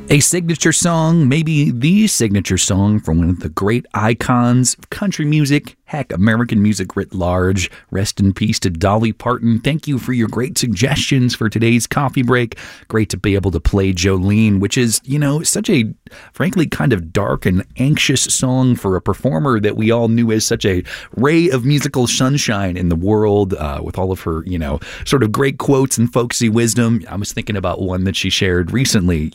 A signature song, maybe the signature song from one of the great icons of country music, heck, American music writ large. Rest in peace to Dolly Parton. Thank you for your great suggestions for today's coffee break. Great to be able to play Jolene, which is, such a, frankly, kind of dark and anxious song for a performer that we all knew as such a ray of musical sunshine in the world, with all of her, sort of great quotes and folksy wisdom. I was thinking about one that she shared recently,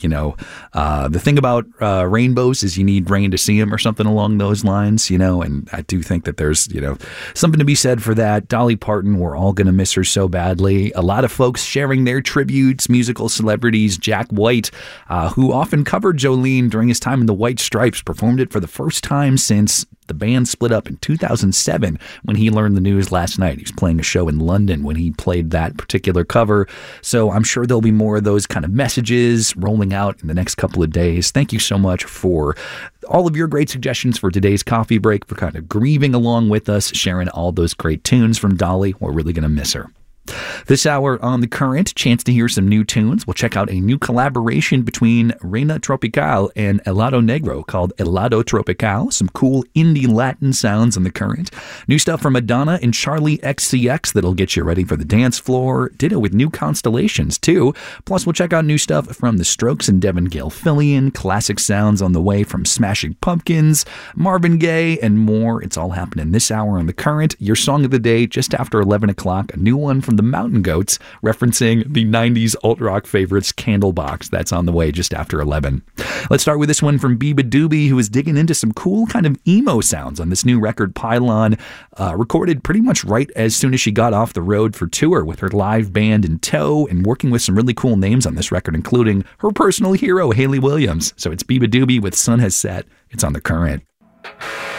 the thing about rainbows is you need rain to see them or something along those lines, and I do think that there's, something to be said for that. Dolly Parton, we're all going to miss her so badly. A lot of folks sharing their tributes, musical celebrities. Jack White, who often covered Jolene during his time in the White Stripes, performed it for the first time since the band split up in 2007 when he learned the news last night. He was playing a show in London when he played that particular cover. So I'm sure there'll be more of those kind of messages rolling out in the next couple of days. Thank you so much for all of your great suggestions for today's coffee break, for kind of grieving along with us, sharing all those great tunes from Dolly. We're really going to miss her. This hour on The Current, chance to hear some new tunes. We'll check out a new collaboration between Reina Tropical and Helado Negro called Helado Tropical. Some cool indie Latin sounds on The Current. New stuff from Madonna and Charlie XCX that'll get you ready for the dance floor. Ditto with new constellations, too. Plus, we'll check out new stuff from The Strokes and Devin Gilfillian. Classic sounds on the way from Smashing Pumpkins, Marvin Gaye, and more. It's all happening this hour on The Current. Your song of the day just after 11 o'clock. A new one from the Mountain Goats, referencing the 90s alt-rock favorites Candlebox. That's on the way just after 11. Let's start with this one from Biba Doobie, who is digging into some cool kind of emo sounds on this new record, Pylon, recorded pretty much right as soon as she got off the road for tour with her live band in tow, and working with some really cool names on this record, including her personal hero, Hayley Williams. So it's Biba Doobie with Sun Has Set. It's on The Current.